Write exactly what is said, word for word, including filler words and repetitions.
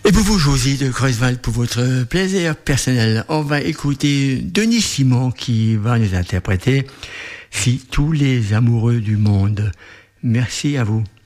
Et pour vous, Josie de Creusval, pour votre plaisir personnel, on va écouter Denis Simon qui va nous interpréter « Si tous les amoureux du monde ». Merci à vous.